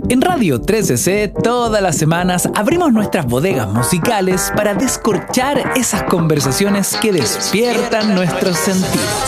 En Radio 13C, todas las semanas abrimos nuestras bodegas musicales para descorchar esas conversaciones que despiertan nuestros sentidos.